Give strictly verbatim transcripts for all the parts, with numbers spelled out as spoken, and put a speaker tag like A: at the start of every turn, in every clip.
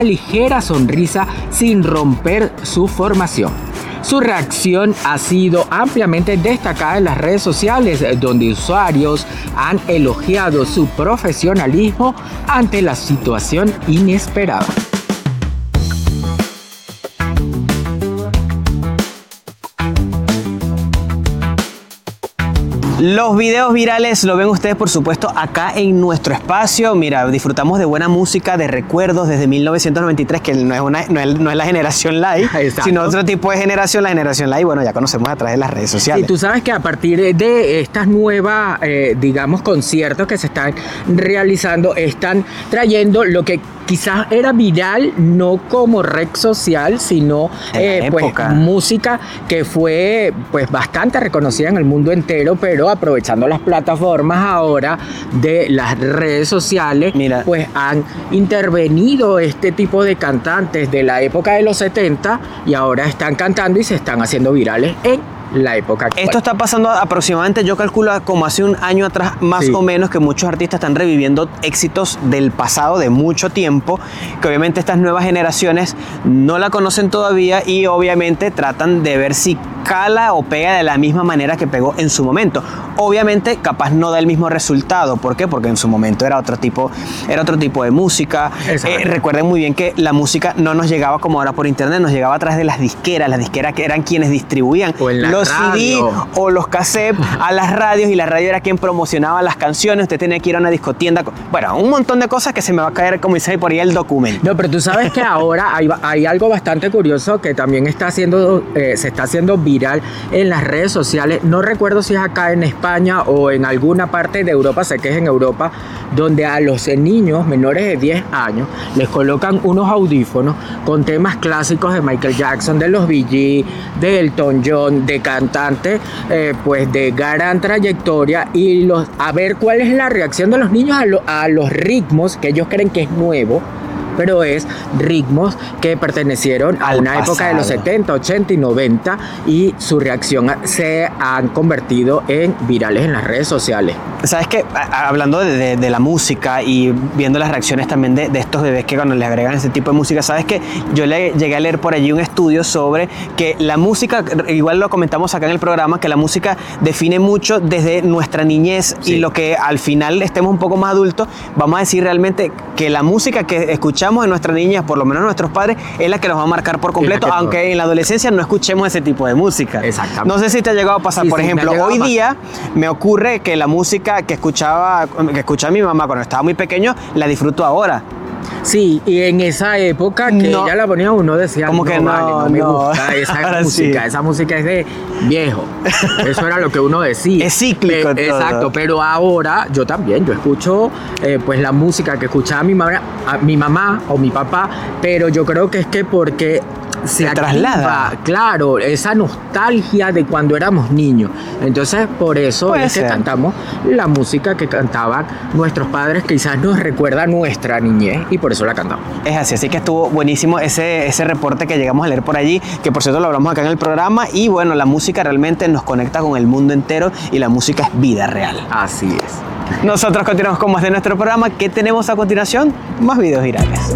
A: ligera sonrisa sin romper su formación. Su reacción ha sido ampliamente destacada en las redes sociales, donde usuarios han elogiado su profesionalismo ante la situación inesperada.
B: Los videos virales lo ven ustedes, por supuesto, acá en nuestro espacio. Mira, disfrutamos de buena música, de recuerdos desde mil novecientos noventa y tres, que no es, una, no es, no es la generación live, exacto, sino otro tipo de generación. La generación live, bueno, ya conocemos a través de las redes sociales.
A: Y tú sabes que a partir de estas nuevas, eh, digamos, conciertos que se están realizando, están trayendo lo que quizás era viral, no como red social, sino eh, pues, música que fue pues bastante reconocida en el mundo entero, pero aprovechando las plataformas ahora de las redes sociales, Mira. pues han intervenido este tipo de cantantes de la época de los setenta y ahora están cantando y se están haciendo virales en la época actual.
B: Esto está pasando aproximadamente, yo calculo, como hace un año atrás, más sí. o menos, que muchos artistas están reviviendo éxitos del pasado de mucho tiempo, que obviamente estas nuevas generaciones no la conocen todavía y obviamente tratan de ver si cala o pega de la misma manera que pegó en su momento. Obviamente, capaz no da el mismo resultado. ¿Por qué? Porque en su momento era otro tipo, era otro tipo de música. Eh, recuerden muy bien que la música no nos llegaba como ahora por internet, nos llegaba a través de las disqueras. Las disqueras que eran quienes distribuían los C D o los cassettes a las radios, y la radio era quien promocionaba las canciones. Usted tenía que ir a una discotienda. Bueno, un montón de cosas que se me va a caer, como dice por ahí, el documento.
A: No, pero tú sabes que ahora hay, hay algo bastante curioso que también está haciendo, eh, se está haciendo viral en las redes sociales. No recuerdo si es acá en España o en alguna parte de Europa, sé que es en Europa, donde a los niños menores de diez años les colocan unos audífonos con temas clásicos de Michael Jackson, de los Bee Gees, de Elton John, de cantantes eh, pues de gran trayectoria, y los, a ver cuál es la reacción de los niños a, lo, a los ritmos que ellos creen que es nuevo, pero es ritmos que pertenecieron a una pasado. época de los setenta, ochenta y noventa, y su reacción se han convertido en virales en las redes sociales.
B: ¿Sabes qué? Hablando de, de, de la música y viendo las reacciones también de, de estos bebés que cuando les agregan este tipo de música, ¿sabes qué? Yo le llegué a leer por allí un estudio sobre que la música, igual lo comentamos acá en el programa, que la música define mucho desde nuestra niñez, sí. y lo que al final estemos un poco más adultos, vamos a decir realmente que la música que escuchamos en nuestra niñez, por lo menos nuestros padres, es la que nos va a marcar por completo, aunque en la adolescencia no escuchemos ese tipo de música.
A: Exactamente.
B: No sé si te ha llegado a pasar, sí, por sí, ejemplo, hoy día me ocurre que la música que escuchaba, que escuchaba mi mamá cuando estaba muy pequeño, la disfruto ahora.
A: Sí, y en esa época que no. ella la ponía, uno decía,
B: como que no,
A: no, vale, no me
B: no.
A: gusta esa música, sí. esa música es de viejo. Eso era lo que uno decía.
B: Es cíclico
A: Pe-
B: todo.
A: Exacto, pero ahora yo también, yo escucho eh, pues la música que escuchaba mi mamá, a mi mamá o mi papá, pero yo creo que es que porque se, se traslada, claro, esa nostalgia de cuando éramos niños. Entonces, por eso Puede es ser. que cantamos la música que cantaban nuestros padres, quizás nos recuerda a nuestra niñez, y por eso la cantamos.
B: Es así, así que estuvo buenísimo ese, ese reporte que llegamos a leer por allí, que por cierto lo hablamos acá en el programa, y bueno, la música realmente nos conecta con el mundo entero, y la música es vida real.
A: Así es.
B: Nosotros continuamos con más de nuestro programa. ¿Qué tenemos a continuación? Más videos virales.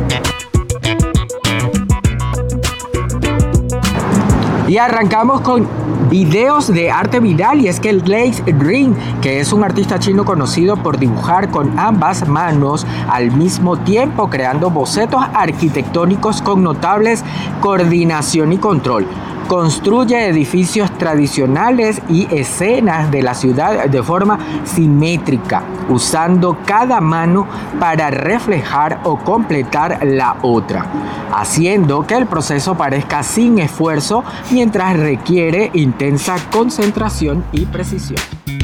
A: Y arrancamos con videos de arte viral, y es que Lei Ring, que es un artista chino conocido por dibujar con ambas manos al mismo tiempo, creando bocetos arquitectónicos con notables coordinación y control. Construye edificios tradicionales y escenas de la ciudad de forma simétrica, usando cada mano para reflejar o completar la otra, haciendo que el proceso parezca sin esfuerzo mientras requiere intensa concentración y precisión.